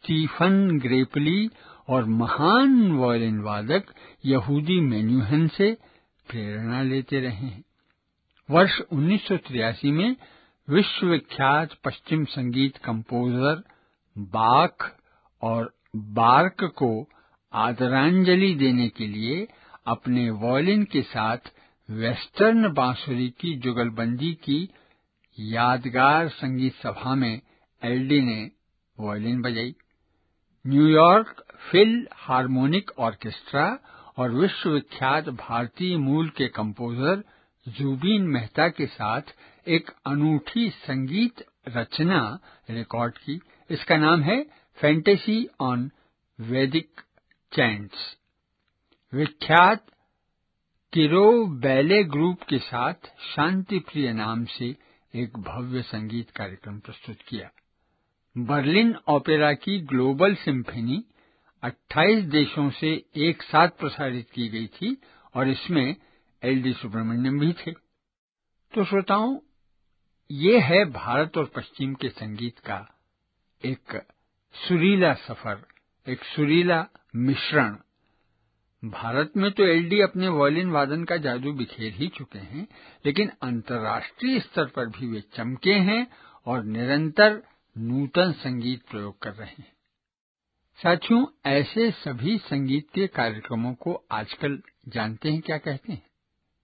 Stephen ग्रेपली और महान violin वादक यहूदी मेन्यूहेन से प्रेरणा लेते रहे हैं। वर्ष 1983 में विश्वविख्यात पश्चिम संगीत कंपोजर बाख और बार्क को आदरांजलि देने के लिए अपने वायलिन के साथ वेस्टर्न बांसुरी की जुगलबंदी की यादगार संगीत सभा में एलडी ने वायलिन बजाई। न्यूयॉर्क फिल हार्मोनिक ऑर्केस्ट्रा और विश्वविख्यात भारतीय मूल के कंपोजर जुबीन मेहता के साथ एक अनूठी संगीत रचना रिकॉर्ड की। इसका नाम है फैंटेसी ऑन वैदिक चैंट्स। विख्यात किरो बैले ग्रुप के साथ शांति प्रिय नाम से एक भव्य संगीत कार्यक्रम प्रस्तुत किया। बर्लिन ओपेरा की ग्लोबल सिम्फनी 28 देशों से एक साथ प्रसारित की गई थी और इसमें एल.डी. सुब्रमण्यम भी थे। तो श्रोताओं, ये है भारत और पश्चिम के संगीत का एक सुरीला सफर, एक सुरीला मिश्रण। भारत में तो एल.डी. अपने वायलिन वादन का जादू बिखेर ही चुके हैं, लेकिन अंतर्राष्ट्रीय स्तर पर भी वे चमके हैं और निरंतर नूतन संगीत प्रयोग कर रहे हैं। साथियों, ऐसे सभी संगीत के कार्यक्रमों को आजकल जानते हैं क्या कहते हैं?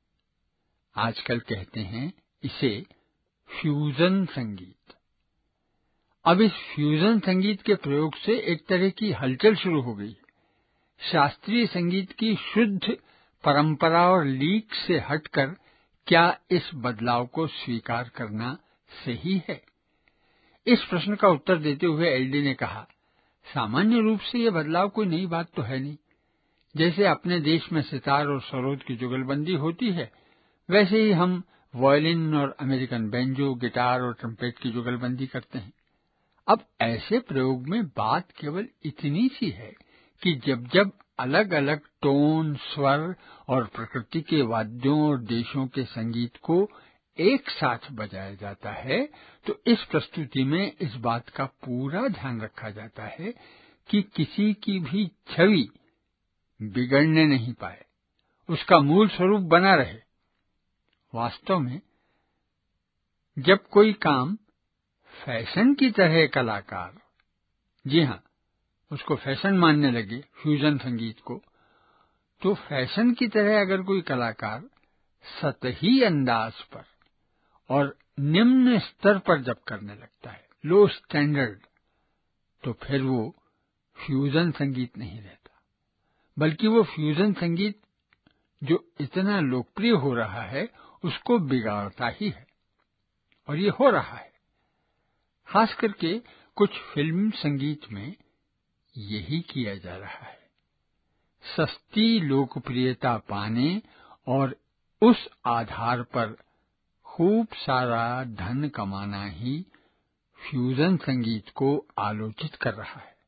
आजकल कहते हैं इसे फ्यूजन संगीत। अब इस फ्यूजन संगीत के प्रयोग से एक तरह की हलचल शुरू हो गई। शास्त्रीय संगीत की शुद्ध परंपरा और लीक से हटकर क्या इस बदलाव को स्वीकार करना सही है? इस प्रश्न का उत्तर देते हुए एल.डी. ने कहा, सामान्य रूप से यह बदलाव कोई नई बात तो है नहीं। जैसे अपने देश में सितार और सरोद की जुगलबंदी होती है, वैसे ही हम वायलिन और अमेरिकन बैंजो, गिटार और ट्रम्पेट की जुगलबंदी करते हैं। अब ऐसे प्रयोग में बात केवल इतनी सी है कि जब जब अलग अलग टोन, स्वर और प्रकृति के वाद्यों और देशों के संगीत को एक साथ बजाया जाता है, तो इस प्रस्तुति में इस बात का पूरा ध्यान रखा जाता है कि किसी की भी छवि बिगड़ने नहीं पाए, उसका मूल स्वरूप बना रहे। वास्तव में जब कोई काम फैशन की तरह कलाकार, जी हाँ, उसको फैशन मानने लगे फ्यूजन संगीत को, तो फैशन की तरह अगर कोई कलाकार सतही अंदाज पर और निम्न स्तर पर जब करने लगता है, लो स्टैंडर्ड, तो फिर वो फ्यूजन संगीत नहीं रहता, बल्कि वो फ्यूजन संगीत जो इतना लोकप्रिय हो रहा है उसको बिगाड़ता ही है। और ये हो रहा है। खास करके कुछ फिल्म संगीत में यही किया जा रहा है। सस्ती लोकप्रियता पाने और उस आधार पर खूब सारा धन कमाना ही फ्यूजन संगीत को आलोचित कर रहा है।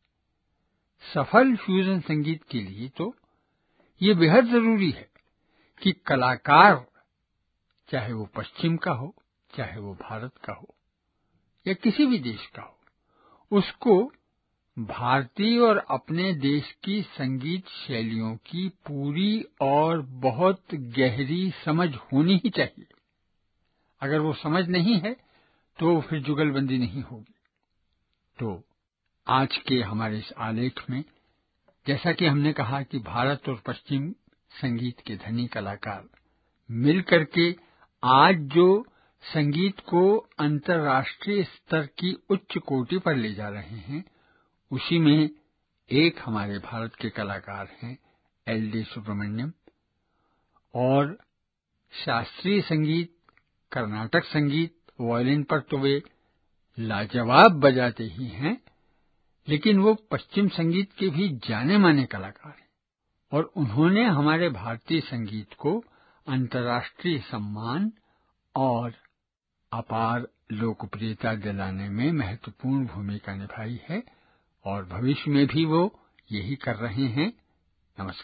सफल फ्यूजन संगीत के लिए तो ये बेहद जरूरी है कि कलाकार, चाहे वो पश्चिम का हो, चाहे वो भारत का हो या किसी भी देश का हो, उसको भारतीय और अपने देश की संगीत शैलियों की पूरी और बहुत गहरी समझ होनी ही चाहिए। अगर वो समझ नहीं है तो फिर जुगलबंदी नहीं होगी। तो आज के हमारे इस आलेख में, जैसा कि हमने कहा कि भारत और पश्चिम संगीत के धनी कलाकार मिलकर के आज जो संगीत को अंतर्राष्ट्रीय स्तर की उच्च कोटि पर ले जा रहे हैं, उसी में एक हमारे भारत के कलाकार हैं एल.डी. सुब्रमण्यम। और शास्त्रीय संगीत, कर्नाटक संगीत, वायलिन पर तो वे लाजवाब बजाते ही हैं, लेकिन वो पश्चिम संगीत के भी जाने माने कलाकार हैं और उन्होंने हमारे भारतीय संगीत को अंतर्राष्ट्रीय सम्मान और अपार लोकप्रियता दिलाने में महत्वपूर्ण भूमिका निभाई है और भविष्य में भी वो यही कर रहे हैं। नमस्कार।